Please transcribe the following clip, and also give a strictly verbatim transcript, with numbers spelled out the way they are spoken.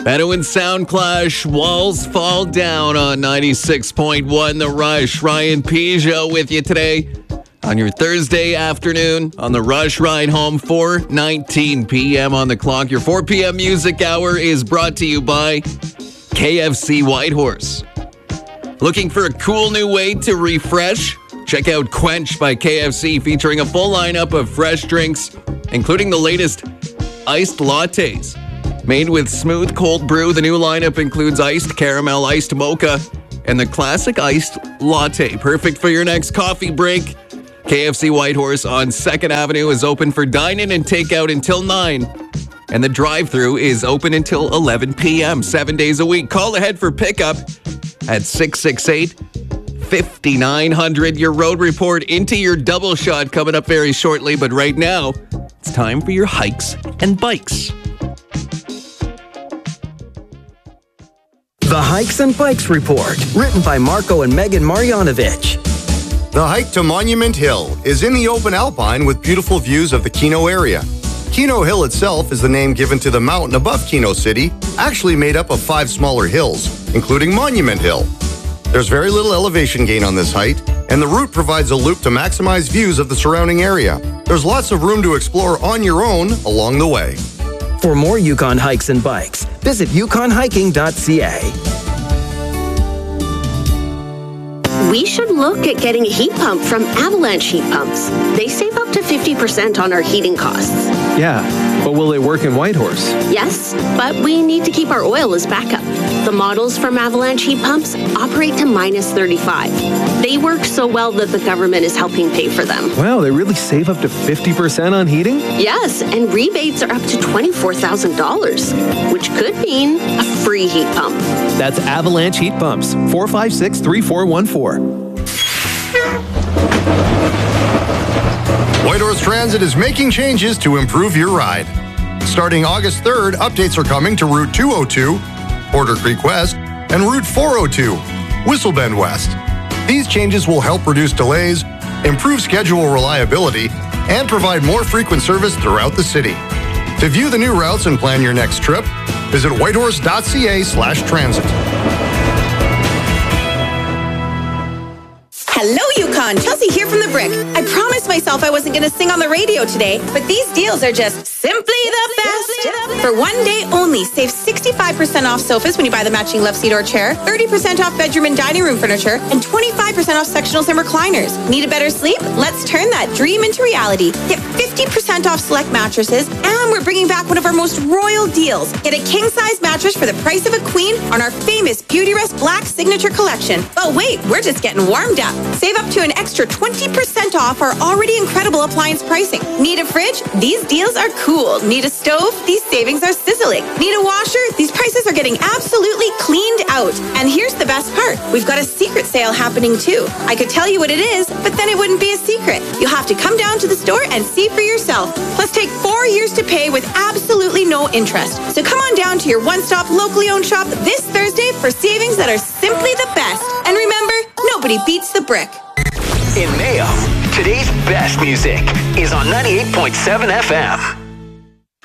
Meadow and Sound Clash, Walls Fall Down on ninety-six point one The Rush. Ryan Peugeot with you today on your Thursday afternoon on The Rush Ride Home, four nineteen p.m. on the clock. Your four p.m. music hour is brought to you by K F C Whitehorse. Looking for a cool new way to refresh? Check out Quench by K F C, featuring a full lineup of fresh drinks, including the latest iced lattes. Made with smooth cold brew, the new lineup includes iced caramel, iced mocha, and the classic iced latte. Perfect for your next coffee break. K F C Whitehorse on second Avenue is open for dine-in and takeout until nine. And the drive-thru is open until eleven p.m., seven days a week. Call ahead for pickup at six six eight, five nine zero zero. Your road report into your double shot coming up very shortly. But right now, it's time for your hikes and bikes. The Hikes and Bikes Report, written by Marco and Megan Marjanovic. The hike to Monument Hill is in the open alpine with beautiful views of the Keno area. Keno Hill itself is the name given to the mountain above Keno City, actually made up of five smaller hills, including Monument Hill. There's very little elevation gain on this height, and the route provides a loop to maximize views of the surrounding area. There's lots of room to explore on your own along the way. For more Yukon hikes and bikes, visit yukon hiking dot c a. We should look at getting a heat pump from Avalanche Heat Pumps. They save up to fifty percent on our heating costs. Yeah, but will they work in Whitehorse? Yes, but we need to keep our oil as backup. The models from Avalanche Heat Pumps operate to minus thirty-five. They work so well that the government is helping pay for them. Wow, they really save up to fifty percent on heating? Yes, and rebates are up to twenty-four thousand dollars, which could mean a free heat pump. That's Avalanche Heat Pumps, four five six, three four one four. Whitehorse Transit is making changes to improve your ride. Starting August third, updates are coming to Route two oh two, Porter Creek West, and Route four oh two, Whistle Bend West. These changes will help reduce delays, improve schedule reliability, and provide more frequent service throughout the city. To view the new routes and plan your next trip, visit whitehorse dot c a slash transit. Hello, Yukon. Chelsea here from The Brick. I promised myself I wasn't going to sing on the radio today, but these deals are just simply the best. For one day only, save sixty-five percent off sofas when you buy the matching love seat or chair, thirty percent off bedroom and dining room furniture, and twenty-five percent off sectionals and recliners. Need a better sleep? Let's turn that dream into reality. Get fifty percent off select mattresses, and we're bringing back one of our most royal deals. Get a king-size mattress for the price of a queen on our famous Beautyrest Black Signature Collection. But wait, we're just getting warmed up. Save up to an extra twenty percent off our already incredible appliance pricing. Need a fridge? These deals are cool. Need a stove? These savings are sizzling. Need a washer? These prices are getting absolutely cleaned out. And here's the best part. We've got a secret sale happening too. I could tell you what it is, but then it wouldn't be a secret. You'll have to come down to the store and see for yourself. Plus take four years to pay with absolutely no interest. So come on down to your one-stop locally owned shop this Thursday for savings that are simply the best. And remember, nobody beats The Brick. In Mayo, today's best music is on ninety-eight point seven F M.